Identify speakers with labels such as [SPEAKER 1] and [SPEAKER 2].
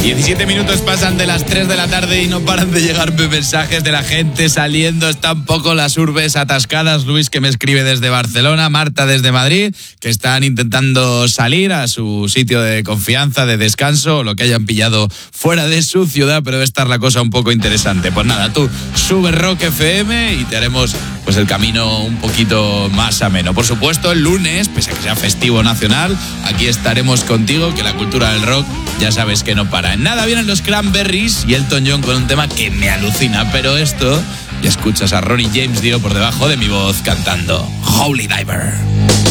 [SPEAKER 1] 17 minutos pasan de las 3 de la tarde y no paran de llegar mensajes de la gente saliendo. Están un poco las urbes atascadas. Luis, que me escribe desde Barcelona, Marta desde Madrid, que están intentando salir a su sitio de confianza, de descanso, o lo que hayan pillado fuera de su ciudad, pero debe estar la cosa un poco interesante. Pues nada, tú sube Rock FM y te haremos pues el camino un poquito más ameno. Por supuesto, el lunes, pese a que sea festivo nacional, aquí estaremos contigo, que la cultura del rock ya sabes que no para. En nada vienen los Cranberries y Elton John con un tema que me alucina, pero esto, ya escuchas a Ronnie James Dio por debajo de mi voz cantando Holy Diver.